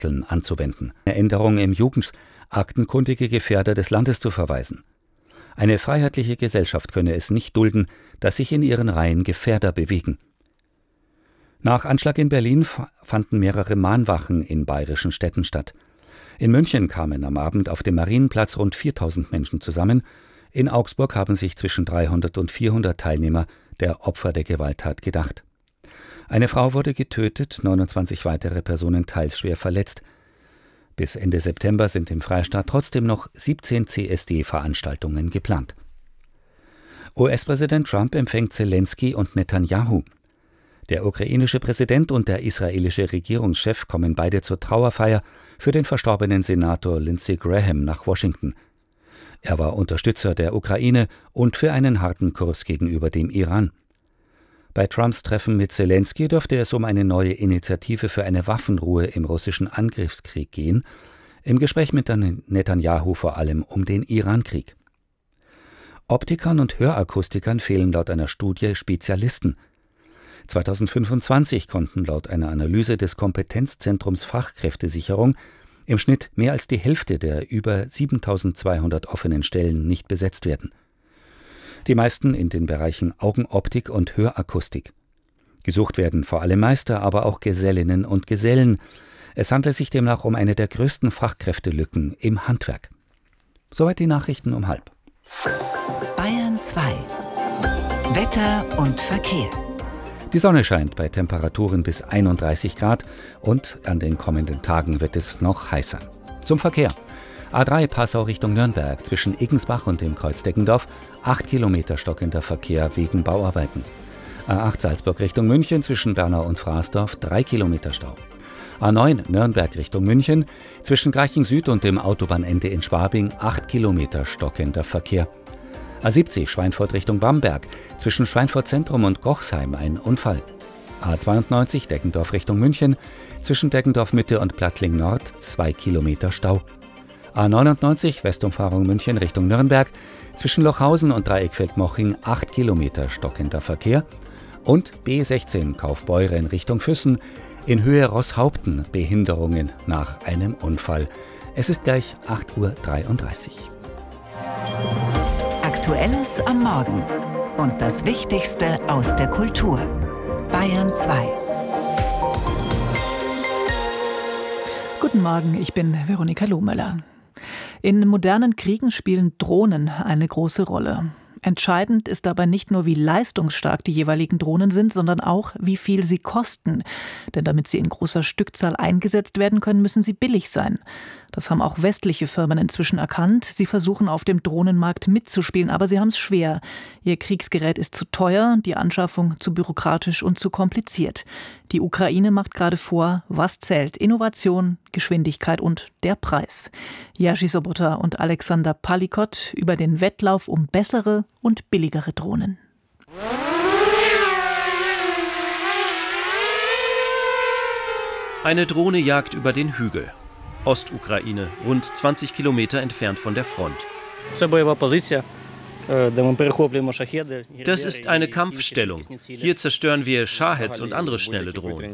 anzuwenden, eine Änderung im aktenkundige Gefährder des Landes zu verweisen. Eine freiheitliche Gesellschaft könne es nicht dulden, dass sich in ihren Reihen Gefährder bewegen. Nach Anschlag in Berlin fanden mehrere Mahnwachen in bayerischen Städten statt. In München kamen am Abend auf dem Marienplatz rund 4.000 Menschen zusammen. In Augsburg haben sich zwischen 300 und 400 Teilnehmer der Opfer der Gewalttat gedacht. Eine Frau wurde getötet, 29 weitere Personen teils schwer verletzt. Bis Ende September sind im Freistaat trotzdem noch 17 CSD-Veranstaltungen geplant. US-Präsident Trump empfängt Zelensky und Netanyahu. Der ukrainische Präsident und der israelische Regierungschef kommen beide zur Trauerfeier für den verstorbenen Senator Lindsey Graham nach Washington. Er war Unterstützer der Ukraine und für einen harten Kurs gegenüber dem Iran. Bei Trumps Treffen mit Zelensky dürfte es um eine neue Initiative für eine Waffenruhe im russischen Angriffskrieg gehen, im Gespräch mit Netanyahu vor allem um den Irankrieg. Optikern und Hörakustikern fehlen laut einer Studie Spezialisten. 2025 konnten laut einer Analyse des Kompetenzzentrums Fachkräftesicherung im Schnitt mehr als die Hälfte der über 7.200 offenen Stellen nicht besetzt werden. Die meisten in den Bereichen Augenoptik und Hörakustik. Gesucht werden vor allem Meister, aber auch Gesellinnen und Gesellen. Es handelt sich demnach um eine der größten Fachkräftelücken im Handwerk. Soweit die Nachrichten um 12:30. Bayern 2. Wetter und Verkehr. Die Sonne scheint bei Temperaturen bis 31 Grad und an den kommenden Tagen wird es noch heißer. Zum Verkehr. A3 Passau Richtung Nürnberg zwischen Iggensbach und dem Kreuz Deggendorf 8 Kilometer stockender Verkehr wegen Bauarbeiten. A8 Salzburg Richtung München zwischen Bernau und Fraßdorf 3 Kilometer Stau. A9 Nürnberg Richtung München zwischen Garching Süd und dem Autobahnende in Schwabing 8 Kilometer stockender Verkehr. A70 Schweinfurt Richtung Bamberg zwischen Schweinfurt Zentrum und Gochsheim ein Unfall. A92 Deggendorf Richtung München zwischen Deggendorf Mitte und Plattling Nord 2 Kilometer Stau. A99 Westumfahrung München Richtung Nürnberg zwischen Lochhausen und Dreieckfeld-Moching 8 Kilometer stockender Verkehr und B16 Kaufbeuren Richtung Füssen in Höhe Rosshaupten Behinderungen nach einem Unfall. Es ist gleich 8:33 Uhr. Aktuelles am Morgen und das Wichtigste aus der Kultur. Bayern 2. Guten Morgen, ich bin Veronika Lohmöller. In modernen Kriegen spielen Drohnen eine große Rolle. Entscheidend ist dabei nicht nur, wie leistungsstark die jeweiligen Drohnen sind, sondern auch, wie viel sie kosten. Denn damit sie in großer Stückzahl eingesetzt werden können, müssen sie billig sein. Das haben auch westliche Firmen inzwischen erkannt. Sie versuchen auf dem Drohnenmarkt mitzuspielen, aber sie haben es schwer. Ihr Kriegsgerät ist zu teuer, die Anschaffung zu bürokratisch und zu kompliziert. Die Ukraine macht gerade vor, was zählt: Innovation, Geschwindigkeit und der Preis. Jerzy Sobota und Alexander Palikot über den Wettlauf um bessere und billigere Drohnen. Eine Drohne jagt über den Hügel. Ostukraine, rund 20 Kilometer entfernt von der Front. Das ist eine Kampfstellung. Hier zerstören wir Shaheds und andere schnelle Drohnen,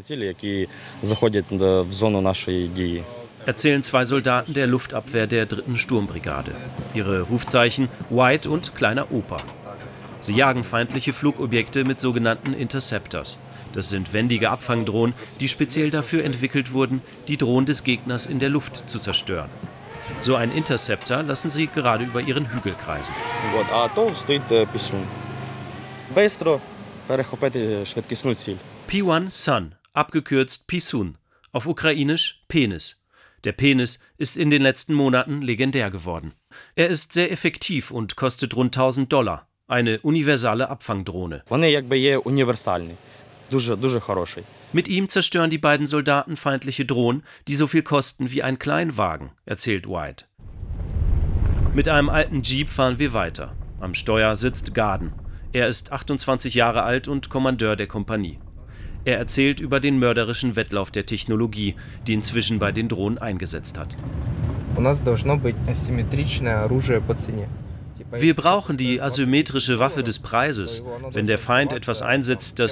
erzählen zwei Soldaten der Luftabwehr der 3. Sturmbrigade. Ihre Rufzeichen White und Kleiner Opa. Sie jagen feindliche Flugobjekte mit sogenannten Interceptors. Das sind wendige Abfangdrohnen, die speziell dafür entwickelt wurden, die Drohnen des Gegners in der Luft zu zerstören. So ein Interceptor lassen sie gerade über ihren Hügel kreisen. P1 Sun, abgekürzt Pisun, auf ukrainisch Penis. Der Penis ist in den letzten Monaten legendär geworden. Er ist sehr effektiv und kostet rund $1.000. Eine universale Abfangdrohne. Mit ihm zerstören die beiden Soldaten feindliche Drohnen, die so viel kosten wie ein Kleinwagen, erzählt White. Mit einem alten Jeep fahren wir weiter. Am Steuer sitzt Garden. Er ist 28 Jahre alt und Kommandeur der Kompanie. Er erzählt über den mörderischen Wettlauf der Technologie, die inzwischen bei den Drohnen eingesetzt hat. Wir brauchen die asymmetrische Waffe des Preises. Wenn der Feind etwas einsetzt, das